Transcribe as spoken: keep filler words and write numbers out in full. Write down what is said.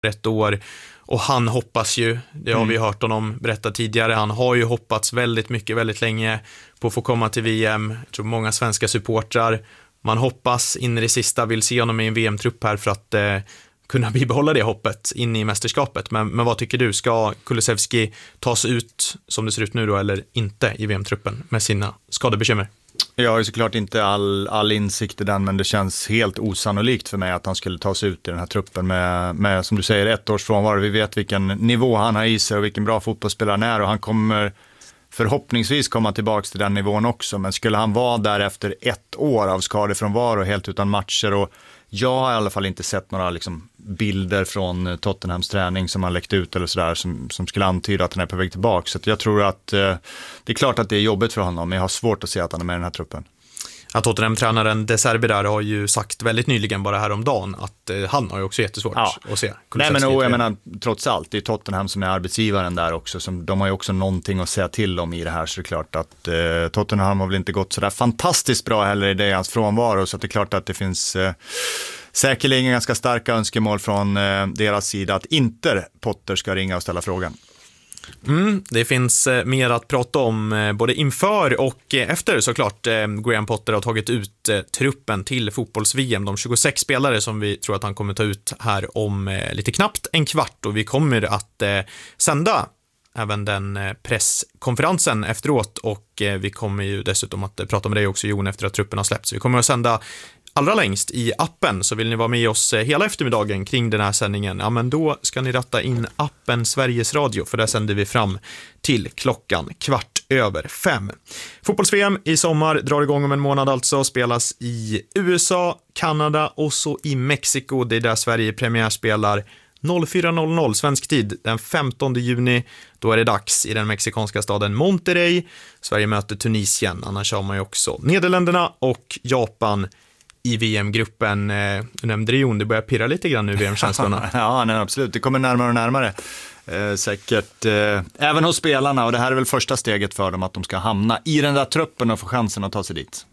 ett år. Och han hoppas ju, det har vi hört honom berätta tidigare, han har ju hoppats väldigt mycket, väldigt länge på att få komma till V M. Jag tror många svenska supportrar, man hoppas in i det sista, vill se honom i en V M-trupp här för att eh, kunna bibehålla det hoppet in i mästerskapet. Men, men vad tycker du, ska Kulusevski tas ut som det ser ut nu då eller inte i V M-truppen med sina skadebekymmer? Jag har ju såklart inte all, all insikt i den, men det känns helt osannolikt för mig att han skulle tas ut i den här truppen med, med som du säger, ett års frånvaro. Vi vet vilken nivå han har i sig och vilken bra fotbollsspelare han är, och han kommer förhoppningsvis komma tillbaka till den nivån också. Men skulle han vara där efter ett år av skadefrånvaro helt utan matcher, och jag har i alla fall inte sett några liksom bilder från Tottenhams träning som har läckt ut eller sådär som, som skulle antyda att han är på väg tillbaka. Så jag tror att eh, det är klart att det är jobbigt för honom, men jag har svårt att se att han är med i den här truppen. Att Tottenham-tränaren De Zerbi där har ju sagt väldigt nyligen, bara häromdagen, att eh, han har ju också jättesvårt ja. att se. Nej, men och, jag menar, trots allt, det är Tottenham som är arbetsgivaren där också. Som, de har ju också någonting att säga till om i det här, så det är klart att eh, Tottenham har väl inte gått så där fantastiskt bra heller i det i hans frånvaro, så att det är klart att det finns eh, säkerligen ganska starka önskemål från eh, deras sida att inte Potter ska ringa och ställa frågan. Mm, det finns eh, mer att prata om eh, både inför och eh, efter såklart. Eh, Graham Potter har tagit ut eh, truppen till fotbolls-V M, de tjugosex spelare som vi tror att han kommer ta ut här om eh, lite knappt en kvart, och vi kommer att eh, sända även den eh, presskonferensen efteråt, och eh, vi kommer ju dessutom att eh, prata med dig också, Jon, efter att truppen har släppts. Vi kommer att sända allra längst i appen, så vill ni vara med oss hela eftermiddagen kring den här sändningen, ja men då ska ni ratta in appen Sveriges Radio, för där sänder vi fram till klockan kvart över fem. Fotbolls-V M i sommar drar igång om en månad, alltså spelas i U S A, Kanada och så i Mexiko. Det är där Sverige premiärspelar fyra noll noll svensk tid den femtonde juni. Då är det dags i den mexikanska staden Monterrey. Sverige möter Tunisien, annars har man ju också Nederländerna och Japan i V M-gruppen. Du nämnde det, Jon, det börjar pirra lite grann nu, V M-känslorna. Ja, nej, absolut. Det kommer närmare och närmare. Eh, säkert eh, även hos spelarna, och det här är väl första steget för dem, att de ska hamna i den där truppen och få chansen att ta sig dit.